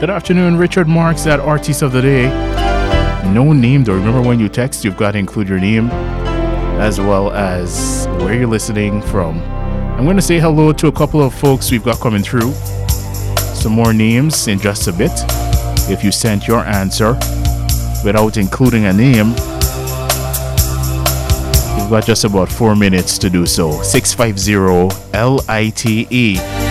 Good afternoon, Richard Marks, that artist of the day. No name though. Remember when you text, you've got to include your name as well as where you're listening from. I'm going to say hello to a couple of folks we've got coming through. Some more names in just a bit. If you sent your answer without including a name, you've got just about 4 minutes to do so. 650-LITE